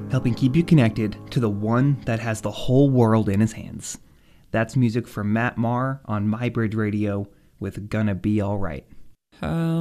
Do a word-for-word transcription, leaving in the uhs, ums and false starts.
helping keep you connected to the one that has the whole world in his hands. That's music from Matt Maher on MyBridge Radio with Gonna Be Alright. How